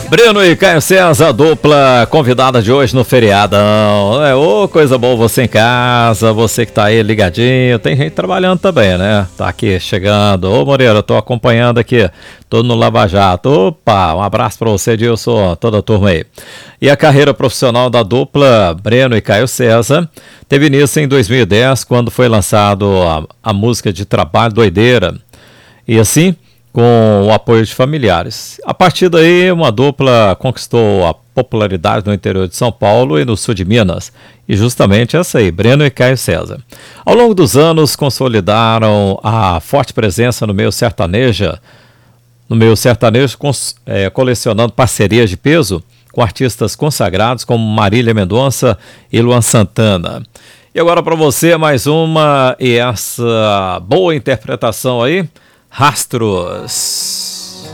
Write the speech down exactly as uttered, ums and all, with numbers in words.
Breno e Caio César, dupla convidada de hoje no feriadão. É, ô, coisa boa você em casa, você que tá aí ligadinho. Tem gente trabalhando também, né? Tá aqui chegando. Ô, Moreira, eu tô acompanhando aqui, tô no Lava Jato. Opa, um abraço pra você, Dilson, toda a turma aí. E a carreira profissional da dupla Breno e Caio César teve início em dois mil e dez, quando foi lançado a, a música de trabalho Doideira. E assim, com o apoio de familiares. A partir daí, uma dupla conquistou a popularidade no interior de São Paulo e no sul de Minas. E justamente essa aí, Breno e Caio César. Ao longo dos anos, consolidaram a forte presença no meio sertanejo, no meio sertanejo, cons, é, colecionando parcerias de peso com artistas consagrados como Marília Mendonça e Luan Santana. E agora para você, mais uma, e essa boa interpretação aí, Rastros.